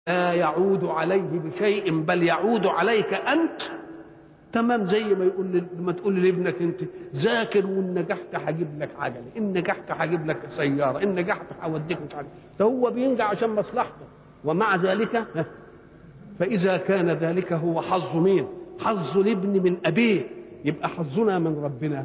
لا يعود عليه بشيء بل يعود عليك أنت. تمام، زي ما يقول لما تقول لابنك انت ذاكر وان نجحت هجيب لك عجله، ان نجحت هجيب لك سياره، ان نجحت هوديك مش عارف. فهو بينجح عشان مصلحته، ومع ذلك فاذا كان ذلك هو حظ مين؟ حظ الابن من ابيه، يبقى حظنا من ربنا.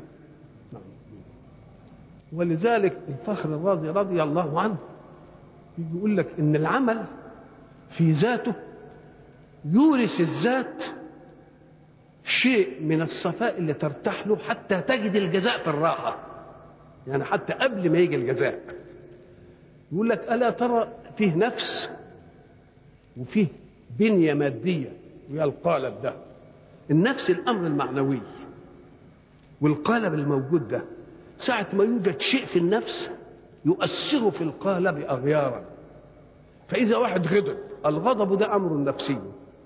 ولذلك الفخر الرازي رضي الله عنه يقول لك ان العمل في ذاته يورث الذات شيء من الصفاء اللي ترتاح له حتى تجد الجزاء في الراحة، يعني حتى قبل ما يجي الجزاء. يقول لك ألا ترى فيه نفس وفيه بنية مادية، وهي القالب ده. النفس الأمر المعنوي، والقالب الموجود ده ساعة ما يوجد شيء في النفس يؤثر في القالب أغيارا. فإذا واحد غضب، الغضب ده أمر نفسي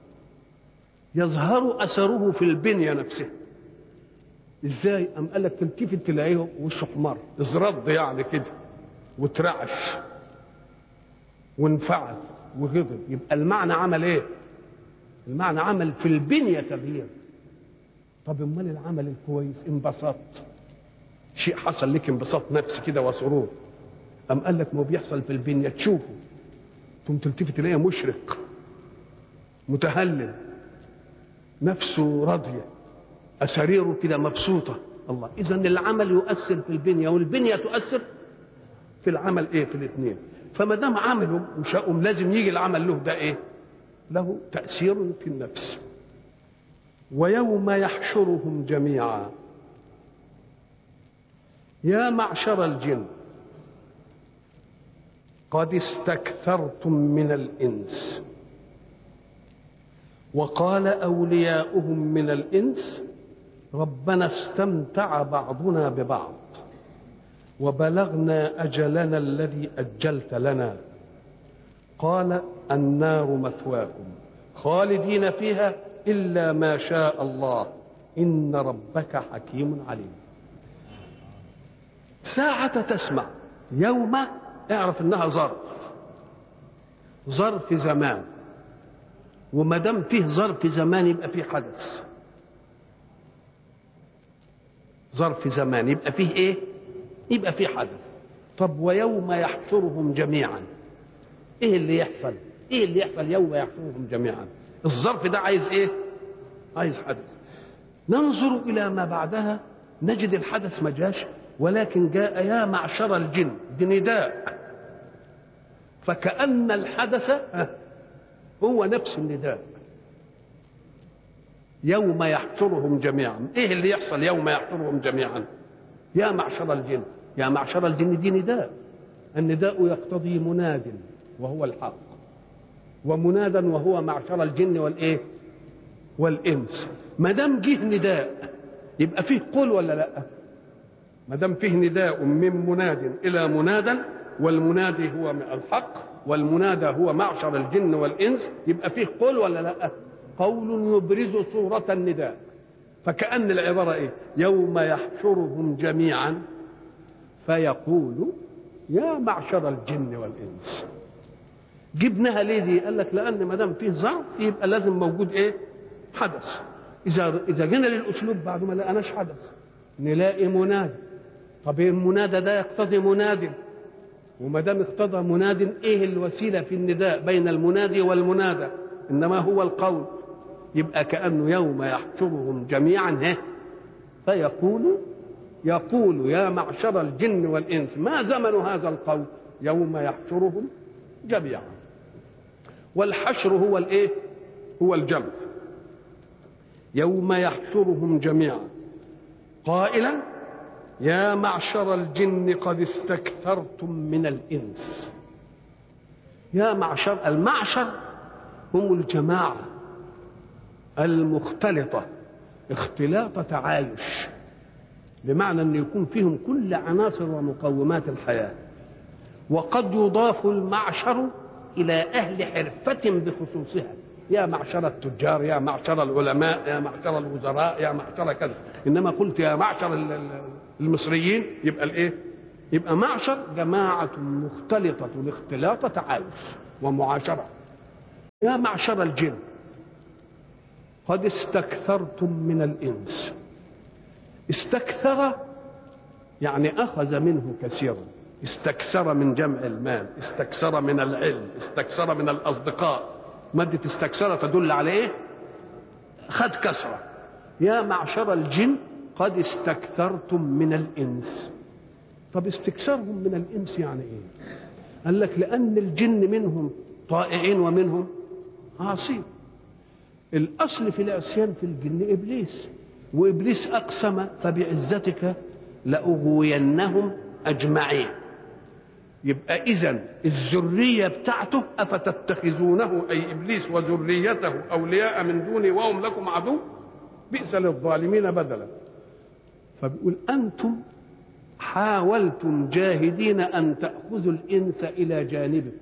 يظهر أثره في البنية نفسها. إزاي؟ أم قال لك تلتفت تلاقيه وشه احمر، ازرد يعني كده، وترعش وانفعل وغضب. يبقى المعنى عمل ايه؟ المعنى عمل في البنية تغيير. طب امال العمل الكويس انبساط، شيء حصل لك انبساط نفسي كده وسرور. أم قال لك ما بيحصل في البنية تشوفه ثم تلتفت تلاقيه مشرق متهلل، نفسه راضية، أساريره كده مبسوطة. الله، إذا العمل يؤثر في البنية والبنية تؤثر في العمل إيه؟ في الاثنين. فما دام عملهم وشاءهم لازم يجي العمل له ده إيه؟ له تأثير في النفس. ويوم يحشرهم جميعا يا معشر الجن قد استكثرتم من الإنس وقال أولياؤهم من الإنس ربنا استمتع بعضنا ببعض وبلغنا أجلنا الذي أجلت لنا قال النار مثواكم خالدين فيها إلا ما شاء الله إن ربك حكيم عليم. ساعة تسمع يوم اعرف انها ظرف زمان، وما دام فيه ظرف زمان يبقى فيه حدث. ظرف زمان يبقى فيه ايه؟ يبقى فيه حدث. طب ويوم يحشرهم جميعا ايه اللي يحصل؟ ايه اللي يحصل يوم يحشرهم جميعا؟ الظرف ده عايز ايه؟ عايز حدث. ننظر الى ما بعدها نجد الحدث ما جاش، ولكن جاء يا معشر الجن بنداء، فكأن الحدث هو نفس النداء. يوم يحشرهم جميعا، ايه اللي يحصل يوم يحشرهم جميعا؟ يا معشر الجن، يا معشر الجن دي نداء. النداء يقتضي مناد وهو الحق، ومنادا وهو معشر الجن والايه؟ والانس. ما دام جه نداء يبقى فيه قول ولا لا؟ ما دام فيه نداء من مناد الى منادى، والمنادي هو الحق والمنادى هو معشر الجن والانس، يبقى فيه قول ولا لا؟ قول يبرز صورة النداء. فكأن العبارة ايه؟ يوم يحشرهم جميعا فيقول يا معشر الجن والانس. جبناها ليه دي؟ قال لك لان ما دام فيه ظرف يبقى لازم موجود ايه؟ حدث. اذا جينا للاسلوب بعد ما لقناش حدث نلاقي منادى. طب المنادى ده يقتضي مناد، وما دام اقتضى مناد ايه الوسيله في النداء بين المنادي والمنادى؟ انما هو القول. يبقى كأنه يوم يحشرهم جميعا يقول يا معشر الجن والانس. ما زمن هذا القول؟ يوم يحشرهم جميعا. والحشر هو الايه؟ هو الجمع. يوم يحشرهم جميعا قائلا يا معشر الجن قد استكثرتم من الإنس. يا معشر، المعشر هم الجماعة المختلطة اختلاط تعايش، بمعنى أن يكون فيهم كل عناصر ومقومات الحياة. وقد يضاف المعشر إلى أهل حرفة بخصوصها، يا معشر التجار، يا معشر العلماء، يا معشر الوزراء، يا معشر كذا. إنما قلت يا معشر المصريين يبقى الايه؟ يبقى معشر جماعة مختلطة الاختلاط تعايش ومعاشرة. يا معشر الجن قد استكثرتم من الإنس. استكثر يعني أخذ منه كثيرا، استكثر من جمع المال، استكثر من العلم، استكثر من الأصدقاء. مادة استكثر تدل على إيه؟ خد كثرة. يا معشر الجن قد استكثرتم من الإنس. طب استكثارهم من الإنس يعني إيه؟ قال لك لأن الجن منهم طائعين ومنهم عاصين. الأصل في العصيان في الجن إبليس، وإبليس أقسم فبعزتك لأغوينهم أجمعين. يبقى إذن الذرية بتاعته أفتتخذونه أي إبليس وذريته أولياء من دوني وهم لكم عدو بئس للظالمين بدلا. فبيقول أنتم حاولتم جاهدين أن تأخذوا الإنس إلى جانبكم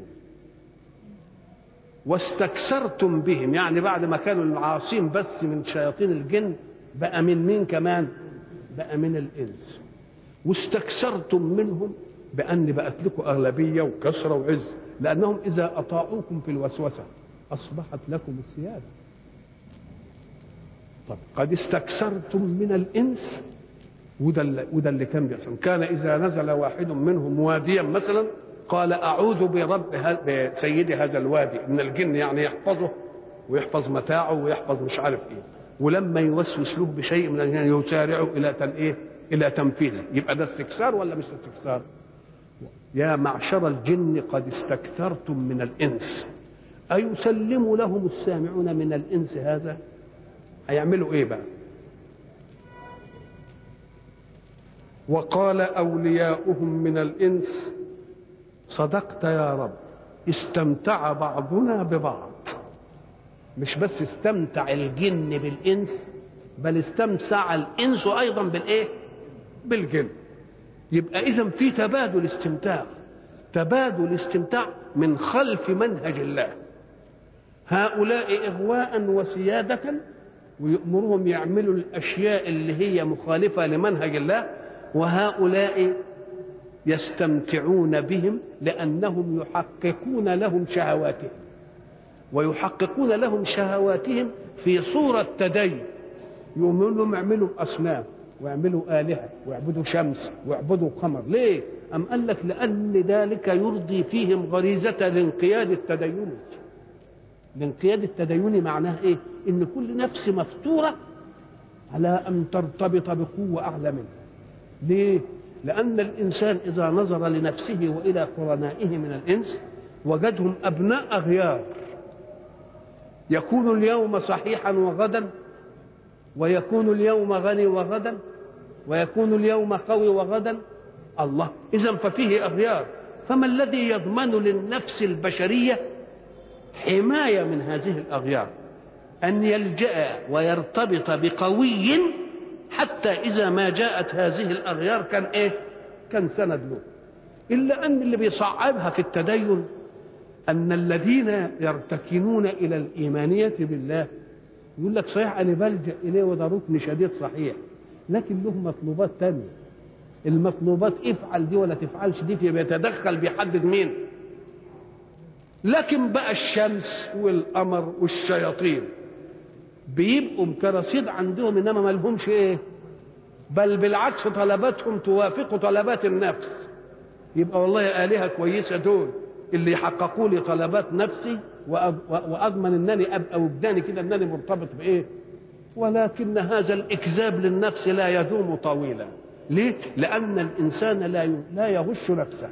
واستكثرتم بهم، يعني بعد ما كانوا العاصين بس من شياطين الجن بقى من مين كمان؟ بقى من الإنس. واستكثرتم منهم بأن بقت لكم أغلبية وكثرة وعز، لأنهم إذا أطاعوكم في الوسوسة أصبحت لكم السيادة. طب قد استكثرتم من الإنس، وده اللي كان بيحصل. كان إذا نزل واحد منهم واديا مثلا قال أعوذ بسيد هذا الوادي من الجن، يعني يحفظه ويحفظ متاعه ويحفظ مش عارف إيه، ولما يوسوس له بشيء من الجن يسارع إلى تنفيذه. يبقى ده استكثار ولا مش استكثار؟ يا معشر الجن قد استكثرتم من الإنس. أيسلم لهم السامعون من الإنس هذا؟ هيعملوا إيه بقى؟ وقال أولياؤهم من الإنس صدقت يا رب، استمتع بعضنا ببعض. مش بس استمتع الجن بالإنس، بل استمتع الإنس أيضا بالإيه؟ بالجن. يبقى إذن في تبادل استمتاع من خلف منهج الله. هؤلاء إغواء وسيادة ويأمرهم يعملوا الأشياء اللي هي مخالفة لمنهج الله، وهؤلاء يستمتعون بهم لأنهم يحققون لهم شهواتهم، ويحققون لهم شهواتهم في صورة تدين. يؤمنون يعملوا أصنام ويعملوا آلهة ويعبدوا شمس ويعبدوا قمر. ليه؟ أم قال لك لأن ذلك يرضي فيهم غريزة الانقياد التديني. الانقياد التديني معناه إيه؟ إن كل نفس مفطورة على أن ترتبط بقوة أعلى منها. ليه؟ لأن الإنسان إذا نظر لنفسه وإلى قرنائه من الإنس وجدهم أبناء أغيار، يكون اليوم صحيحا وغدا، ويكون اليوم غني وغدا، ويكون اليوم قوي وغدا. الله، إذن ففيه أغيار. فما الذي يضمن للنفس البشرية حماية من هذه الأغيار؟ أن يلجأ ويرتبط بقوي حتى إذا ما جاءت هذه الأغيار كان إيه؟ كان سند له. إلا أن اللي بيصعبها في التدين أن الذين يرتكنون إلى الإيمانية بالله يقول لك صحيح أنا بلجأ إليه وده ركن شديد صحيح، لكن له مطلوبات تانية. المطلوبات افعل دي ولا تفعلش دي، بيتدخل بيحدد مين. لكن بقى الشمس والقمر والشياطين بيبقوا كرصيد عندهم، انما ما لهمش ايه، بل بالعكس طلباتهم توافق طلبات النفس. يبقى والله آلهة كويسة دول اللي يحققوا لي طلبات نفسي واضمن انني ابقى وجداني كده انني مرتبط بايه. ولكن هذا الاكذاب للنفس لا يدوم طويلا. ليه؟ لان الانسان لا يغش نفسه.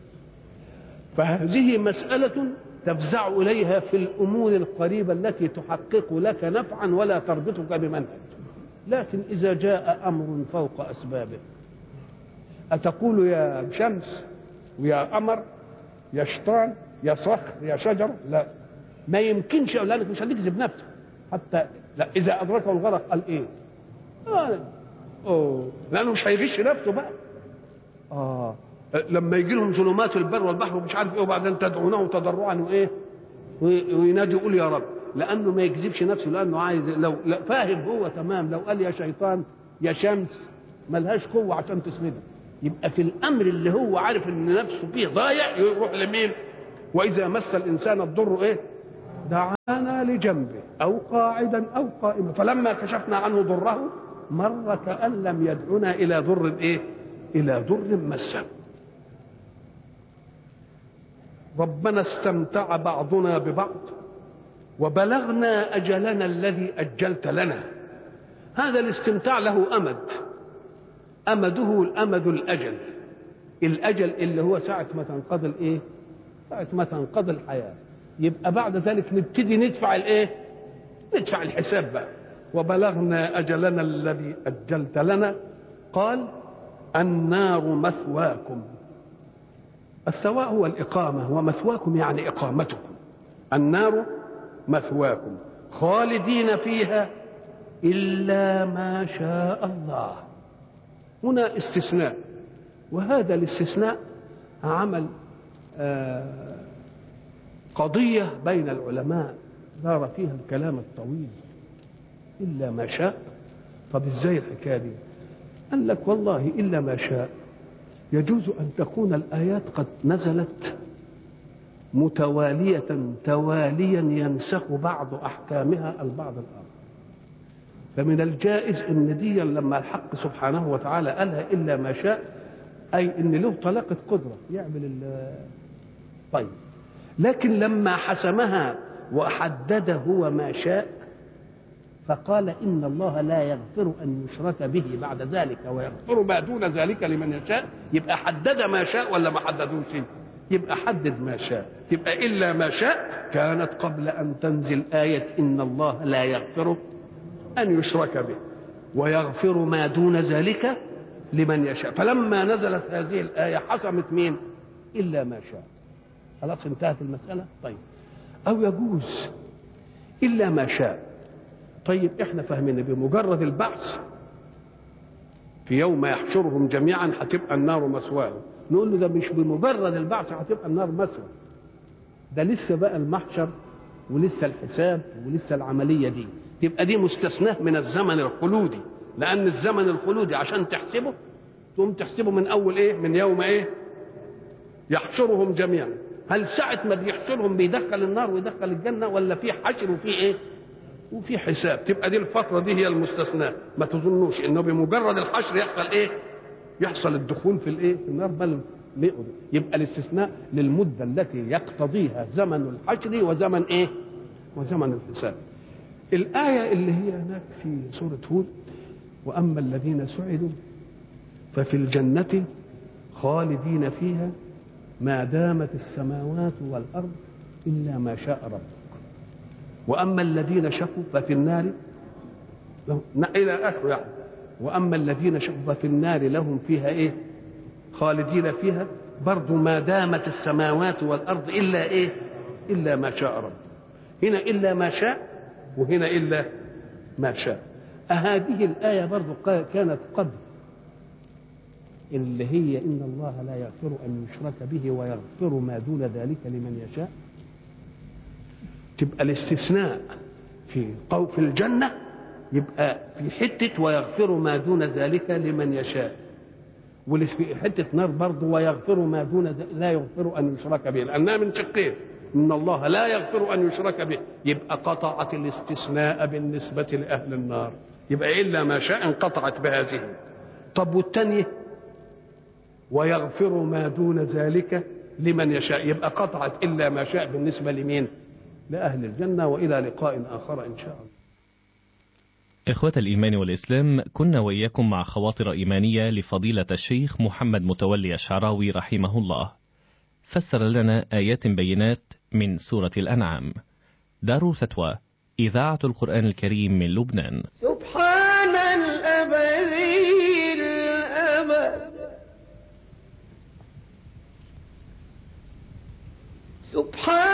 فهذه مسألة تفزع إليها في الأمور القريبة التي تحقق لك نفعا ولا تربطك بمنهج. لكن إذا جاء أمر فوق أسبابه أتقول يا شمس ويا قمر يا شيطان يا صخر يا شجر؟ لا، ما يمكنش، لأنك مش هتكذب نفسك حتى. لا، إذا أدركه الغرق قال إيه؟ لأنه مش هيغش نفسه بقى. لما يجي لهم ظلمات البر والبحر ومش عارف ايه، وبعدين تدعونه تضرعا وايه وينادي يقول يا رب، لانه ما يكذبش نفسه، لانه عايز. لو فاهم هو تمام، لو قال يا شيطان يا شمس ملهاش قوه عشان تسنده. يبقى في الامر اللي هو عارف ان نفسه فيه ضايع يروح لمين؟ واذا مس الانسان الضر ايه؟ دعانا لجنبه أو قاعدا أو قائما، فلما كشفنا عنه ضره مر كأن لم يدعنا إلى ضر إيه؟ إلى ضر مسه. ربنا استمتع بعضنا ببعض وبلغنا أجلنا الذي أجلت لنا. هذا الاستمتاع له أمد، أمده الأمد الأجل، الأجل اللي هو ساعة ما تنقضي الإيه؟ ساعة ما تنقضي الحياة. يبقى بعد ذلك نبتدي ندفع الإيه؟ ندفع الحساب بقى. وبلغنا أجلنا الذي أجلت لنا قال النار مثواكم. الثواء هو الإقامة، ومثواكم يعني إقامتكم. النار مثواكم خالدين فيها إلا ما شاء الله. هنا استثناء، وهذا الاستثناء عمل قضية بين العلماء دار فيها الكلام الطويل. إلا ما شاء، طب إزاي الحكاية دي؟ قال لك والله إلا ما شاء يجوز أن تكون الآيات قد نزلت متوالية تواليا ينسخ بعض أحكامها البعض الآخر. فمن الجائز ان دي لما الحق سبحانه وتعالى قالها الا ما شاء، اي ان له طلاقه قدره يعمل طيب، لكن لما حسمها وحدد هو ما شاء فقال ان الله لا يغفر ان يشرك به بعد ذلك ويغفر ما دون ذلك لمن يشاء. يبقى حدد ما شاء ولا ما حددوش؟ يبقى حدد ما شاء. يبقى الا ما شاء كانت قبل ان تنزل ايه ان الله لا يغفر أن يشرك به ويغفر ما دون ذلك لمن يشاء. فلما نزلت هذه الآية حكمت مين؟ إلا ما شاء. خلاص انتهت المسألة. طيب، أو يجوز إلا ما شاء. طيب احنا فاهمين بمجرد البعث في يوم يحشرهم جميعا هتبقى النار مثواهم. نقول له ده مش بمجرد البعث هتبقى النار مثوى، ده لسه بقى المحشر ولسه الحساب ولسه العملية دي. تبقى دي مستثناه من الزمن الخلودي، لأن الزمن الخلودي عشان تحسبه تقوم تحسبه من أول إيه؟ من يوم إيه؟ يحشرهم جميعا. هل ساعة ما بيحشرهم بيدخل النار ويدخل الجنة، ولا في حشر وفي إيه؟ وفي حساب؟ تبقى دي الفترة دي هي المستثناة. ما تظنوش إنه بمجرد الحشر يحصل إيه؟ يحصل الدخول في الإيه؟ في النار، بل يبقى الاستثناء للمدة التي يقتضيها زمن الحشر وزمن إيه؟ وزمن الحساب. الآية اللي هي هناك في سورة هود وأما الذين سعدوا ففي الجنة خالدين فيها ما دامت السماوات والأرض إلا ما شاء ربك وأما الذين شقوا ففي النار إلى آخر يعني. وأما الذين شقوا ففي النار لهم فيها إيه؟ خالدين فيها برضو ما دامت السماوات والأرض إلا إيه؟ إلا ما شاء ربك. هنا إلا ما شاء وهنا إلا ما شاء. هذه الآية برضو كانت قبل اللي هي إن الله لا يغفر أن يشرك به ويغفر ما دون ذلك لمن يشاء. تبقى الاستثناء في الجنة يبقى في حتة ويغفر ما دون ذلك لمن يشاء، وفي حتة نار برضو ويغفر ما دون ذلك لا يغفر أن يشرك به، لأنها من شقين. إن الله لا يغفر أن يشرك به يبقى قطعت الاستثناء بالنسبة لأهل النار، يبقى إلا ما شاء انقطعت بهذه. طب والتانية ويغفر ما دون ذلك لمن يشاء يبقى قطعت إلا ما شاء بالنسبة لمين؟ لأهل الجنة. وإلى لقاء آخر إن شاء الله. إخوة الإيمان والإسلام، كنا وإياكم مع خواطر إيمانية لفضيلة الشيخ محمد متولي الشعراوي رحمه الله، فسر لنا آيات بينات من سورة الأنعام. دار فتوى إذاعة القرآن الكريم من لبنان. سبحان الأبدي الأبد، سبحان